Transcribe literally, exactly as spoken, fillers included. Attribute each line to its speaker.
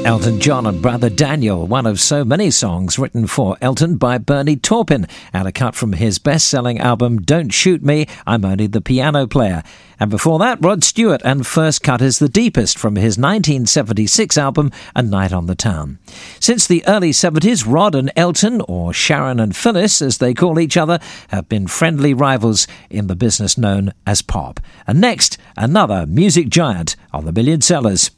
Speaker 1: Elton John and Brother Daniel, one of so many songs written for Elton by Bernie Taupin, and a cut from his best-selling album Don't Shoot Me, I'm Only the Piano Player. And before that, Rod Stewart and First Cut is the Deepest from his nineteen seventy-six album A Night on the Town. Since the early seventies, Rod and Elton, or Sharon and Phyllis as they call each other, have been friendly rivals in the business known as pop. And next, another music giant on the Million Sellers.